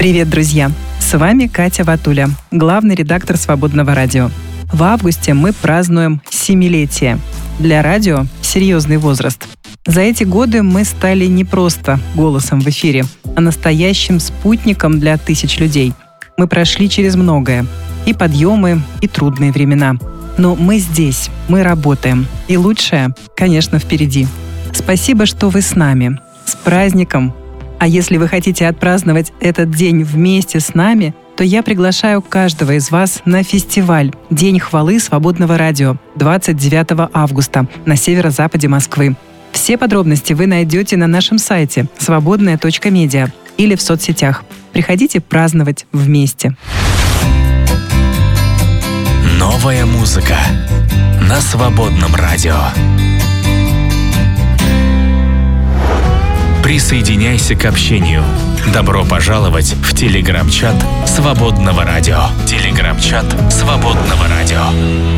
Привет, друзья! С вами Катя Ватуля, главный редактор «Свободного радио». В августе мы празднуем 7-летие. Для радио – серьезный возраст. За эти годы мы стали не просто голосом в эфире, а настоящим спутником для тысяч людей. Мы прошли через многое – и подъемы, и трудные времена. Но мы здесь, мы работаем. И лучшее, конечно, впереди. Спасибо, что вы с нами. С праздником! А если вы хотите отпраздновать этот день вместе с нами, то я приглашаю каждого из вас на фестиваль «День хвалы Свободного радио» 29 августа на северо-западе Москвы. Все подробности вы найдете на нашем сайте свободная.медиа или в соцсетях. Приходите праздновать вместе. Новая музыка на Свободном радио. Присоединяйся к общению. Добро пожаловать в телеграм-чат Свободного радио. Телеграм-чат Свободного радио.